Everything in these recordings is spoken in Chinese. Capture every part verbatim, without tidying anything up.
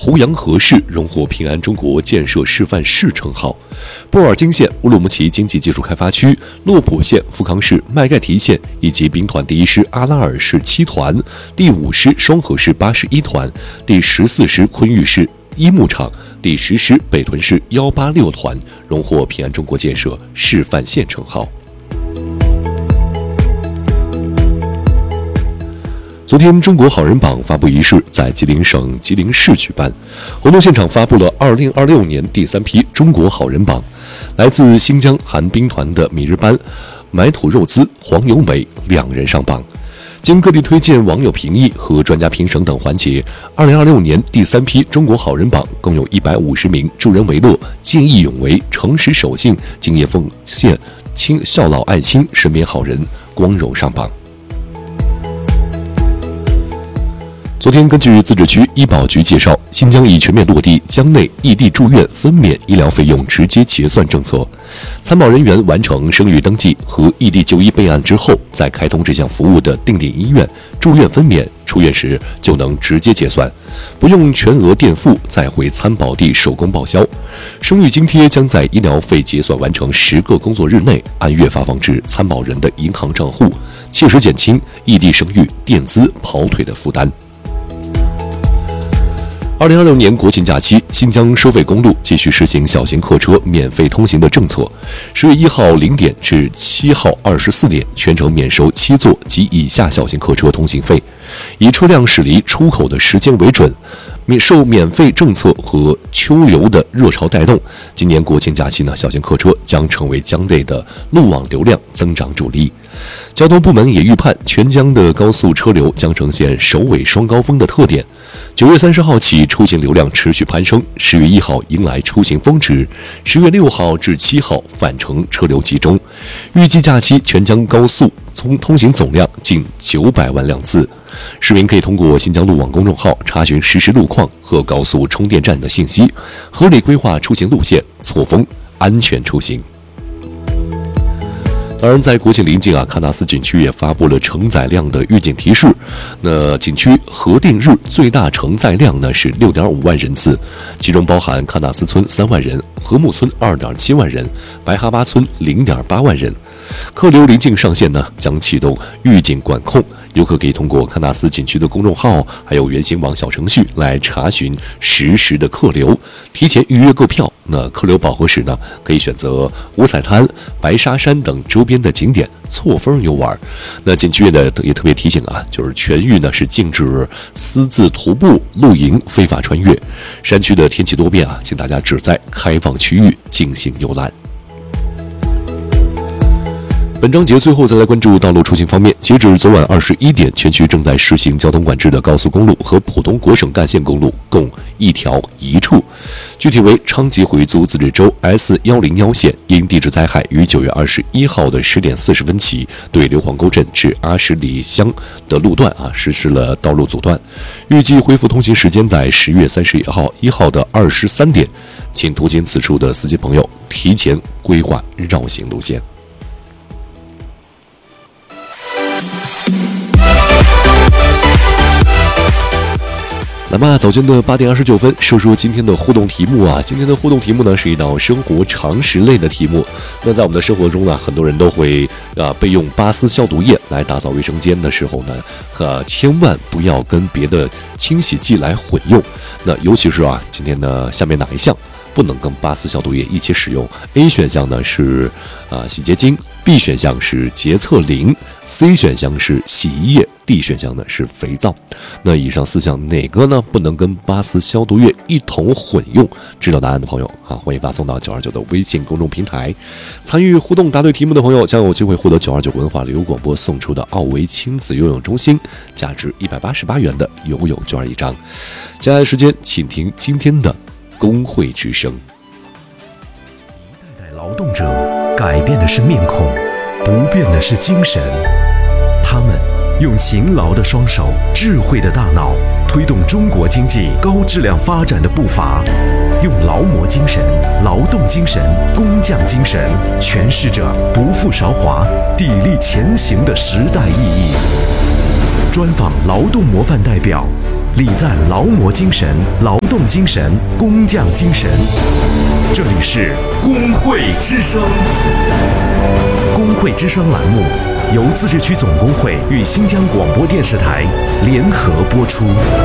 图阳河市荣获平安中国建设示范市称号。波尔津县乌鲁木齐经济技术开发区、洛浦县富康市麦盖提县以及兵团第一师阿拉尔市七团、第五师双河市八十一团、第十四师昆玉市一牧场、第十师北屯市一八六团荣获平安中国建设示范县称号。昨天，中国好人榜发布仪式在吉林省吉林市举办，活动现场发布了二零二六年第三批中国好人榜，来自新疆寒冰团的米日班、买土肉孜、黄有美两人上榜。经各地推荐、网友评议和专家评审等环节，二零二六年第三批中国好人榜共有一百五十名助人为乐、见义勇为、诚实守信、敬业奉献、亲孝老爱亲、身边好人光荣上榜。昨天，根据自治区医保局介绍，新疆已全面落地疆内异地住院分娩医疗费用直接结算政策。参保人员完成生育登记和异地就医备案之后，再开通这项服务的定点医院住院分娩，出院时就能直接结算，不用全额垫付再回参保地手工报销。生育津贴将在医疗费结算完成十个工作日内按月发放至参保人的银行账户，切实减轻异地生育垫资跑腿的负担。二零二六年国庆假期，新疆收费公路继续实行小型客车免费通行的政策。十月一号零点至七号二十四点，全程免收七座及以下小型客车通行费，以车辆驶离出口的时间为准。免受免费政策和秋流的热潮带动，今年国庆假期呢，小型客车将成为疆内的路网流量增长主力。交通部门也预判，全疆的高速车流将呈现首尾双高峰的特点。九月三十号起，出行流量持续攀升，十月一号迎来出行峰值，十月六号至七号返程车流集中。预计假期全疆高速通通行总量近九百万辆次。市民可以通过新疆路网公众号查询实时路况和高速充电站的信息，合理规划出行路线，错峰安全出行。当然，在国庆临近啊，喀纳斯景区也发布了承载量的预警提示。那景区核定日最大承载量呢是 六点五万人次，其中包含喀纳斯村三万人、禾木村 二点七万人、白哈巴村 零点八万人。客流临近上线呢，将启动预警管控，游客可以通过喀纳斯景区的公众号，还有原行网小程序来查询实时的客流，提前预约购票。那客流饱和时呢，可以选择五彩滩、白沙山等周边的景点错峰游玩。那景区的也特别提醒啊，就是全域呢是禁止私自徒步、露营、非法穿越。山区的天气多变啊，请大家只在开放区域进行游览。本章节最后再来关注道路出行方面，截止昨晚二十一点，全区正在实行交通管制的高速公路和浦东国省干线公路共一条一处，具体为昌吉回族自治州 S 一零一线，因地质灾害于九月二十一号的十点四十分起，对硫磺沟镇至阿什里乡的路段啊实施了道路阻断，预计恢复通行时间在十月三十一号一号的二十三点，请途经此处的司机朋友提前规划绕行路线。那么早间的八点二十九分，说说今天的互动题目啊。今天的互动题目呢是一道生活常识类的题目。那在我们的生活中呢，很多人都会啊备用巴斯消毒液来打扫卫生间的时候呢，呃，千万不要跟别的清洗剂来混用。那尤其是啊，今天呢下面哪一项不能跟巴斯消毒液一起使用 ？A 选项呢是啊洗洁精。B 选项是洁厕灵 ，C 选项是洗衣液 ，D 选项呢是肥皂。那以上四项哪个呢不能跟巴斯消毒液一同混用？知道答案的朋友啊，欢迎发送到九二九的微信公众平台。参与互动答对题目的朋友将有机会获得九二九文化旅游广播送出的奥维亲子游泳中心价值一百八十八元的游泳券一张。接下来时间，请听今天的工会之声。 代代劳动者改变的是面孔，不变的是精神。他们用勤劳的双手、智慧的大脑，推动中国经济高质量发展的步伐。用劳模精神、劳动精神、工匠精神，诠释着不负韶华、砥砺前行的时代意义。专访劳动模范代表， 礼赞劳模精神、劳动精神、工匠精神。这里是工会之声。工会之声栏目由自治区总工会与新疆广播电视台联合播出。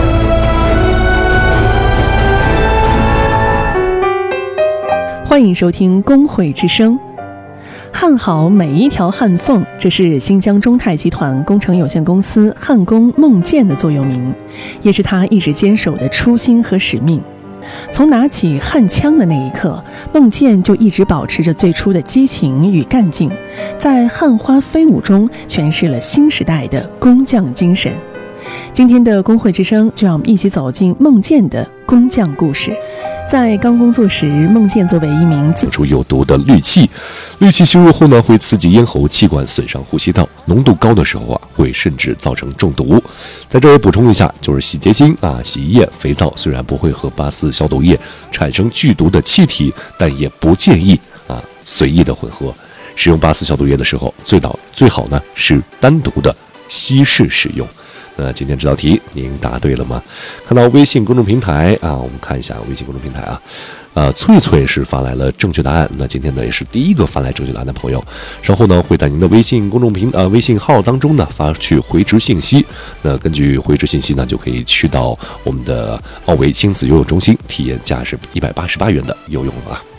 欢迎收听工会之声。焊好每一条焊缝，这是新疆中泰集团工程有限公司焊工孟建的座右铭，也是他一直坚守的初心和使命。从拿起焊枪的那一刻，孟建就一直保持着最初的激情与干劲，在焊花飞舞中诠释了新时代的工匠精神。今天的工会之声，就让我们一起走进孟建的工匠故事。在刚工作时，孟建作为一名进出有毒的氯气，氯气吸入后呢，会刺激咽喉、气管，损伤呼吸道，浓度高的时候啊，会甚至造成中毒。在这儿也补充一下，就是洗洁精啊、洗衣液、肥皂虽然不会和八四消毒液产生剧毒的气体，但也不建议啊随意的混合。使用八四消毒液的时候，最早最好呢是单独的稀释使用。那今天这道题您答对了吗？看到微信公众平台啊，我们看一下微信公众平台啊，呃，翠翠是发来了正确答案。那今天呢也是第一个发来正确答案的朋友，稍后呢会在您的微信公众平呃微信号当中呢发去回执信息。那根据回执信息呢，就可以去到我们的奥维亲子游泳中心体验价值一百八十八元的游泳了。